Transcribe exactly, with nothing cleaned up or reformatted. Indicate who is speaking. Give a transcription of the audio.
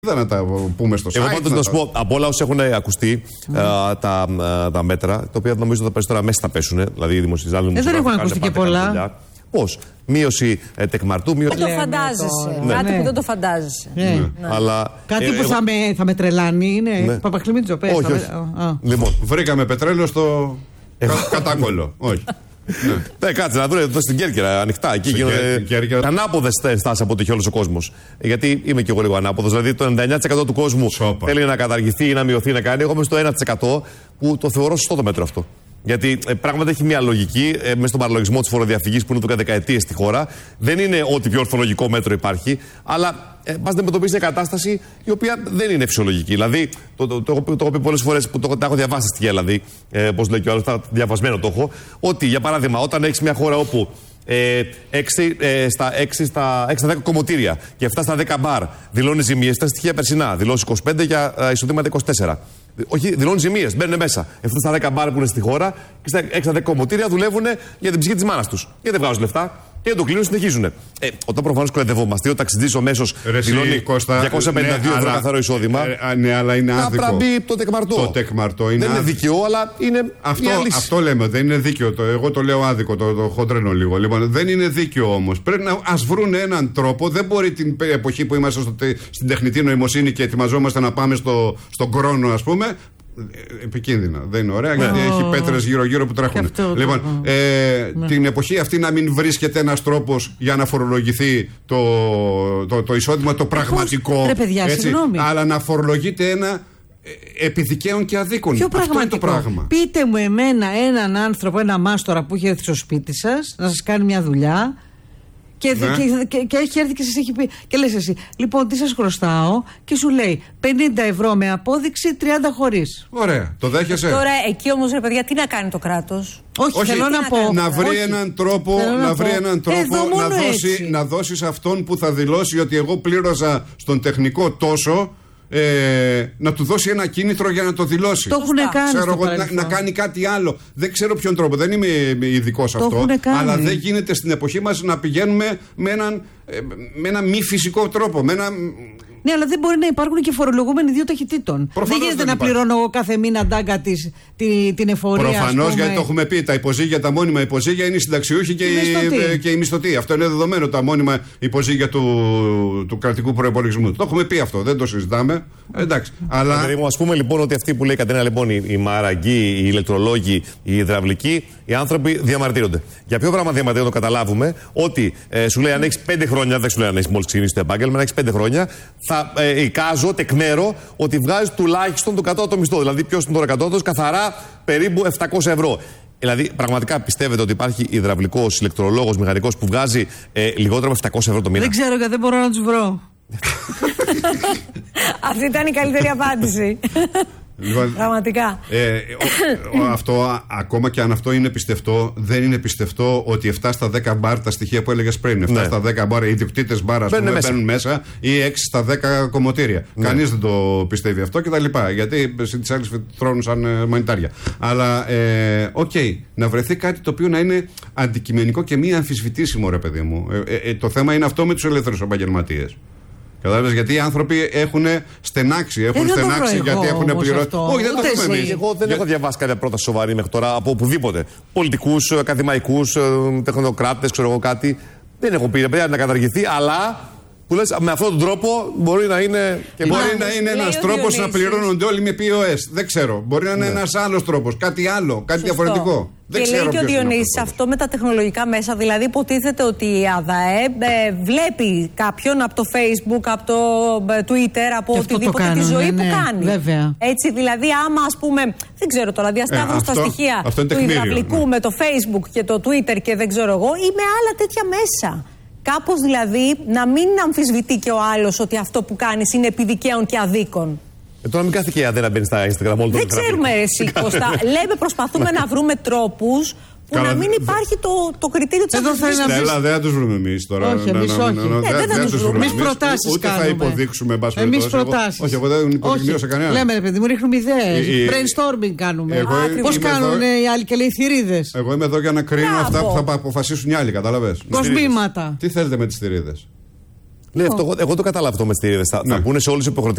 Speaker 1: να τα πούμε στο site.
Speaker 2: Εγώ πάντως να σου πω, από όλα όσα έχουν ακουστεί mm. α, τα, α, τα μέτρα, τα οποία νομίζω ότι τώρα μέσα θα πέσουν, δηλαδή οι δημοσιογράφοι
Speaker 3: δεν έχουν ακουστεί και πολλά.
Speaker 2: Πώς? Μείωση ε, τεκμαρτού, μείωση.
Speaker 4: Δεν το φαντάζεσαι. Ναι. Κάτι ναι. που δεν το φαντάζεσαι.
Speaker 3: Ναι. Ναι.
Speaker 2: Ναι. Αλλά,
Speaker 3: κάτι
Speaker 2: ε,
Speaker 3: που
Speaker 2: εγώ...
Speaker 3: θα, με, θα με τρελάνει είναι. Ναι. Παπαχλημίτζο, πες.
Speaker 2: Όχι, όχι.
Speaker 3: Α.
Speaker 2: Λοιπόν,
Speaker 1: βρήκαμε πετρέλαιο στο κατάκολλο. Όχι.
Speaker 2: Ναι. ναι, κάτσε να δούμε εδώ στην Κέρκυρα ανοιχτά. Εκεί γίνονται ανάποδες στάσεις από ό,τι έχει όλος ο κόσμος. Γιατί είμαι και εγώ λίγο ανάποδος. Δηλαδή το ενενήντα εννέα τοις εκατό του κόσμου Σόπα. θέλει να καταργηθεί ή να μειωθεί να κάνει. Εγώ είμαι στο ένα τοις εκατό που το θεωρώ σωστό το μέτρο αυτό. Γιατί ε, πράγματι έχει μια λογική ε, μέσα στον παραλογισμό της φοροδιαφυγής που είναι εδώ δεκαετίες στη χώρα. Δεν είναι ό,τι πιο ορθολογικό μέτρο υπάρχει, αλλά ε, μας αντιμετωπίζει μια κατάσταση η οποία δεν είναι φυσιολογική. Δηλαδή, το, το, το, το, το έχω πει πολλές φορές που το, το έχω διαβάσει στη στοιχεία, δηλαδή, ε, όπως λέει και ο άλλος, διαβασμένο το έχω, ότι για παράδειγμα, όταν έχεις μια χώρα όπου ε, έξι, ε, στα έξι στα δέκα κομμωτήρια και εφτά στα δέκα μπαρ δηλώνει ζημίες, τα στοιχεία περσινά, δηλώσει είκοσι πέντε για ε, εισοδήματα είκοσι τέσσερα. Όχι, δηλώνουν ζημίες, μπαίνουν μέσα. εφτά στα δέκα μπαρ που είναι στη χώρα και στα έξι στα δέκα κομμωτήρια δουλεύουν για την ψυχή της μάνας τους. Γιατί δεν βγάζουν λεφτά και το κλείνουν, συνεχίζουν. Ε, όταν προφανώς κοροϊδευόμαστε, ο ταξιτζής ο μέσος δηλώνει διακόσια πενήντα δύο ευρώ καθαρό εισόδημα.
Speaker 1: Ε, ναι, αλλά είναι άδικο.
Speaker 2: Να πραμπεί το τεκμαρτό.
Speaker 1: Το τεκμαρτό είναι
Speaker 2: δεν είναι δίκαιο, αλλά είναι.
Speaker 1: Αυτό, αυτό λέμε, δεν είναι δίκαιο. Το, εγώ το λέω άδικο, το, το χοντρένω λίγο. Λοιπόν, δεν είναι δίκαιο όμως. Πρέπει να ας βρουν έναν τρόπο. Δεν μπορεί την εποχή που είμαστε στο, στην τεχνητή νοημοσύνη και ετοιμαζόμαστε να πάμε στο, στον χρόνο, ας πούμε. Επικίνδυνα. Δεν είναι ωραία, γιατί oh. έχει πέτρες γύρω-γύρω που τρέχουν. Αυτό, λοιπόν, oh. ε, ναι. την εποχή αυτή να μην βρίσκεται ένας τρόπος για να φορολογηθεί το, το, το εισόδημα, το πραγματικό.
Speaker 3: Ρε παιδιά,
Speaker 1: έτσι, αλλά να φορολογείται ένα επιδικαίων και αδίκων.
Speaker 3: Ποιο
Speaker 1: αυτό
Speaker 3: πραγματικό?
Speaker 1: Είναι το πράγμα.
Speaker 3: Πείτε μου εμένα έναν άνθρωπο, ένα μάστορα που έχει έρθει στο σπίτι σας να σας κάνει μια δουλειά. Και, ναι. και, και, και έχει έρθει και σας έχει πει. Και λες εσύ, λοιπόν, τι σας χρωστάω, και σου λέει πενήντα ευρώ με απόδειξη, τριάντα χωρίς.
Speaker 1: Ωραία, το δέχεσαι.
Speaker 4: Τώρα, εκεί όμως, ρε παιδιά, τι να κάνει το κράτος?
Speaker 3: Όχι, Όχι θέλω να, να πω.
Speaker 1: Να βρει όχι. έναν τρόπο, να, να, βρει έναν τρόπο να, δώσει, να δώσει σε αυτόν που θα δηλώσει ότι εγώ πλήρωσα στον τεχνικό τόσο. Ε, να του δώσει ένα κίνητρο για να το δηλώσει.
Speaker 3: Το έχουν κάνει.
Speaker 1: Ξέρω εγώ, να, να κάνει κάτι άλλο. Δεν ξέρω ποιον τρόπο. Δεν είμαι ειδικός αυτό. Αλλά δεν γίνεται στην εποχή μας να πηγαίνουμε με έναν, με ένα μη φυσικό τρόπο. Με ένα...
Speaker 3: Ναι, αλλά δεν μπορεί να υπάρχουν και φορολογούμενοι δύο ταχυτήτων.
Speaker 1: Προφανώς
Speaker 3: δεν γίνεται
Speaker 1: δεν
Speaker 3: να πληρώνω εγώ κάθε μήνα ντάγκα της, την, την εφορία.
Speaker 1: Προφανώς, γιατί το έχουμε πει. Τα υποζύγια, τα μόνιμα υποζύγια είναι οι συνταξιούχοι και, οι, και οι μισθωτοί. Αυτό είναι δεδομένο. Τα μόνιμα υποζύγια του, του κρατικού προϋπολογισμού. Το έχουμε πει αυτό. Δεν το συζητάμε. Εντάξει. Αλλά...
Speaker 2: Α πούμε λοιπόν ότι αυτοί που λέει Κατερίνα, λοιπόν, οι, οι μαραγκοί, οι ηλεκτρολόγοι, οι υδραυλικοί, οι άνθρωποι διαμαρτύρονται. Για ποιο πράγμα διαμαρτύρονται, το καταλάβουμε. Ότι ε, σου λέει αν έχει πέντε χρόνια, δεν σου λέει αν έχει μόλις ξεκινήσει το επάγγελμα, αν έχει πέντε χρόνια, θα ε, εικάζω, τεκμέρω ότι βγάζει τουλάχιστον το κατώτατο μισθό. Δηλαδή, ποιο είναι τώρα κατώτατος, καθαρά περίπου επτακόσια ευρώ. Δηλαδή, πραγματικά πιστεύετε ότι υπάρχει υδραυλικός, ηλεκτρολόγος, μηχανικός που βγάζει ε, λιγότερο από επτακόσια ευρώ το μήνα?
Speaker 3: Δεν ξέρω, γιατί δεν μπορώ να τους βρω.
Speaker 4: Αυτή ήταν η καλύτερη απάντηση.
Speaker 1: Λοιπόν,
Speaker 4: πραγματικά.
Speaker 1: Ε, ο, ο, αυτό, ακόμα και αν αυτό είναι πιστευτό, δεν είναι πιστευτό ότι εφτά στα δέκα μπαρ, τα στοιχεία που έλεγες πριν, εφτά ναι. στα δέκα μπαρ, οι ιδιοκτήτες μπαρ, ας πούμε, μπαίνουν μέσα, ή έξι στα δέκα κομμωτήρια. Ναι. Κανείς δεν το πιστεύει αυτό κτλ. Γιατί στις άλλες τρώνουν σαν ε, μανιτάρια. Αλλά, ε, οκ, okay, να βρεθεί κάτι το οποίο να είναι αντικειμενικό και μη αμφισβητήσιμο, ρε παιδί μου. Ε, ε, ε, το θέμα είναι αυτό με τους ελεύθερους επαγγελματίες. Κατάλαβες, γιατί οι άνθρωποι έχουν στενάξει. Έχουν
Speaker 3: δεν
Speaker 1: στενάξει
Speaker 3: το
Speaker 1: γιατί έχουν πληρώσει. Όχι, δεν το έχουμε εμείς.
Speaker 2: Εγώ δεν Για... έχω διαβάσει κάποια πρόταση σοβαρή μέχρι τώρα από οπουδήποτε. Πολιτικούς, ακαδημαϊκούς, τεχνοκράτες, ξέρω εγώ κάτι. Δεν έχω πει, πρέπει να καταργηθεί, αλλά. Που λες, με αυτόν τον τρόπο μπορεί να είναι. Και
Speaker 1: μπορεί να, να είναι ένας τρόπος να πληρώνονται όλοι με πι ο ες. Δεν ξέρω. Μπορεί να είναι ναι. ένας άλλος τρόπος. Κάτι άλλο. Κάτι Σωστό. διαφορετικό.
Speaker 4: Και
Speaker 1: δεν
Speaker 4: λέει
Speaker 1: ξέρω
Speaker 4: και ο Διονύσης αυτό με τα τεχνολογικά μέσα. Δηλαδή, υποτίθεται ότι η ΑΔΑΕ ε, βλέπει κάποιον από το Facebook, από το Twitter, από οτιδήποτε κάνουν, τη ζωή ναι, που κάνει.
Speaker 3: Βέβαια.
Speaker 4: Έτσι, δηλαδή, άμα ας πούμε. Δεν ξέρω τώρα, διασταύρω στα στοιχεία του υδραυλικού ναι. με το Facebook και το Twitter και δεν ξέρω εγώ, ή με άλλα τέτοια μέσα. Κάπως δηλαδή να μην αμφισβητεί και ο άλλος ότι αυτό που κάνεις είναι επιδικαίων και αδίκων.
Speaker 2: Ε, τώρα μην κάθεται και η ΑΔΕ να μπαίνει στα Instagram όλο το
Speaker 4: Δεν ξέρουμε εσύ Κώστα. Λέμε, προσπαθούμε να βρούμε τρόπους που Καλά, να μην υπάρχει το, το κριτήριο της αμφισβήτησης.
Speaker 1: Στέλλα, δεν θα τους βρούμε εμείς τώρα.
Speaker 3: Όχι, εμείς όχι.
Speaker 4: Δεν θα τους βρούμε.
Speaker 3: Εμείς προτάσεις
Speaker 1: ούτε
Speaker 3: κάνουμε.
Speaker 1: θα υποδείξουμε.
Speaker 3: Εμείς προτάσεις.
Speaker 1: Όχι, εγώ δεν υποδεικνύω σε κανέναν.
Speaker 3: Λέμε ρε παιδί μου, ρίχνουμε ιδέες. Brainstorming κάνουμε. Πώς κάνουν οι άλλοι και λέει θηρίδες.
Speaker 1: Εγώ είμαι εδώ για να κρίνω αυτά που θα αποφασίσουν οι άλλοι, κατάλαβες.
Speaker 3: Κοσμήματα.
Speaker 1: Τι θέλετε με τις θηρίδες?
Speaker 2: Εγώ το κατάλαβα αυτό με τις θηρίδες. Θα πούνε σε όλους οι υποχρεωτικές.